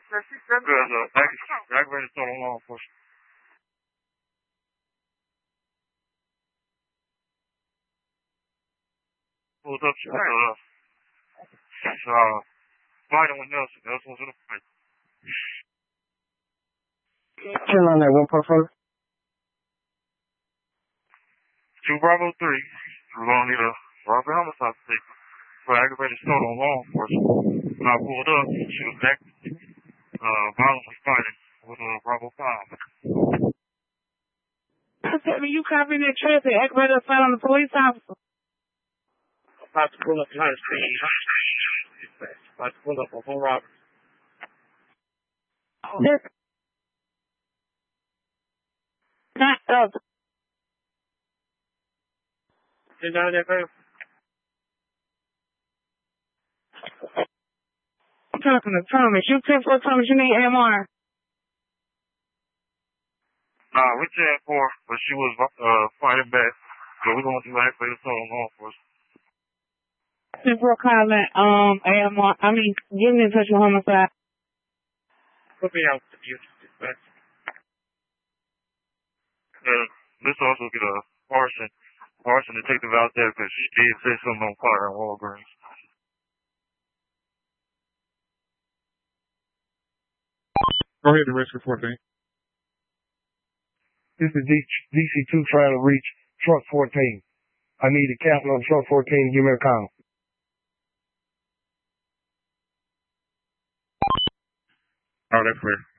Good. Aggravated assault on law enforcement. Pulled up to fighting with Nelson. Nelson was in a fight. Turn on that 1.4. 2 Bravo 3. We're going to need a robbery homicide statement for aggravated assault on law enforcement. When I pulled up, she was violently fighting with a Bravo 5. You copying that traffic, aggravated assault on the police officer? About to pull up behind the scene. About to pull up a whole robbery. Sit down there, baby. I'm talking to Thomas. You 10-4 Thomas, you need AMR. Nah, we 10-4, but she was fighting back. So we're going to do aggravated assault on law enforcement. 10-4 calling AMR. I mean, give me in touch with homicide. Put me out to you. Let's also get a arson detective out there because she did say something on fire in Walgreens. Go ahead, the rest of 14. This is DC2 trying to reach truck 14. I need a captain on truck 14. Give me a call. Oh, that's fair.